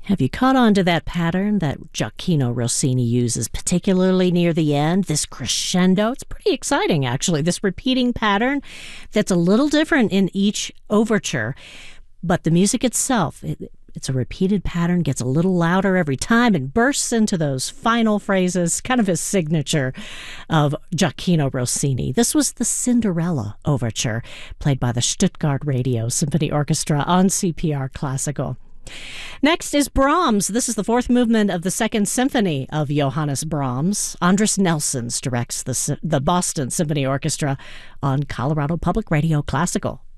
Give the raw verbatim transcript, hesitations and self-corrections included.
Have you caught on to that pattern that Gioacchino Rossini uses, particularly near the end? This crescendo. It's pretty exciting, actually. This repeating pattern that's a little different in each overture. But the music itself, it, it's a repeated pattern, gets a little louder every time and bursts into those final phrases, kind of his signature of Gioacchino Rossini. This was the Cinderella Overture, played by the Stuttgart Radio Symphony Orchestra on C P R Classical. Next is Brahms. This is the fourth movement of the Second Symphony of Johannes Brahms. Andris Nelsons directs the, the Boston Symphony Orchestra on Colorado Public Radio Classical.